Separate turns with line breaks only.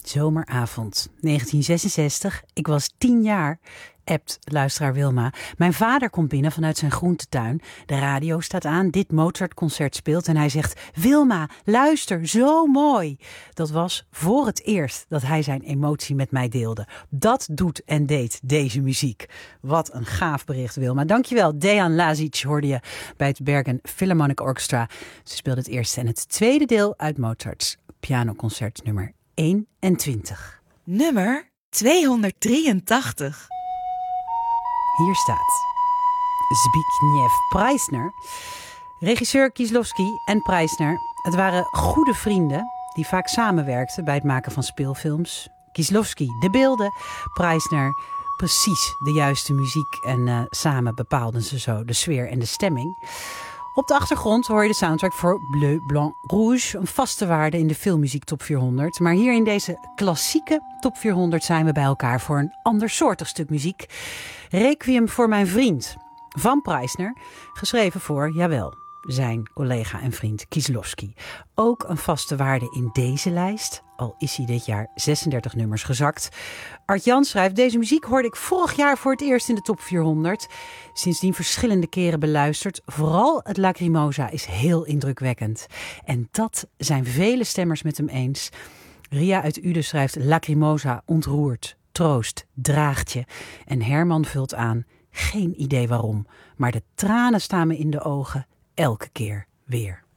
Zomeravond, 1966. Ik was 10 jaar, appt luisteraar Wilma. Mijn vader komt binnen vanuit zijn groentetuin. De radio staat aan, dit Mozart-concert speelt en hij zegt: Wilma, luister, zo mooi. Dat was voor het eerst dat hij zijn emotie met mij deelde. Dat doet en deed deze muziek. Wat een gaaf bericht, Wilma. Dankjewel. Dejan Lazic hoorde je bij het Bergen Philharmonic Orchestra. Ze speelde het eerste en het tweede deel uit Mozarts pianoconcert nummer 21.
Nummer 283.
Hier staat Zbigniew Preisner. Regisseur Kieslowski en Preisner. Het waren goede vrienden die vaak samenwerkten bij het maken van speelfilms. Kieslowski de beelden, Preisner precies de juiste muziek. En samen bepaalden ze zo de sfeer en de stemming. Op de achtergrond hoor je de soundtrack voor Bleu, Blanc, Rouge. Een vaste waarde in de filmmuziek top 400. Maar hier in deze klassieke top 400 zijn we bij elkaar voor een andersoortig stuk muziek. Requiem voor mijn vriend van Preisner. Geschreven voor, jawel, zijn collega en vriend Kieslowski. Ook een vaste waarde in deze lijst. Al is hij dit jaar 36 nummers gezakt. Art Jan schrijft: deze muziek hoorde ik vorig jaar voor het eerst in de top 400. Sindsdien verschillende keren beluisterd. Vooral het Lacrimosa is heel indrukwekkend. En dat zijn vele stemmers met hem eens. Ria uit Uden schrijft: Lacrimosa ontroert, troost, draagt je. En Herman vult aan: geen idee waarom, maar de tranen staan me in de ogen elke keer weer.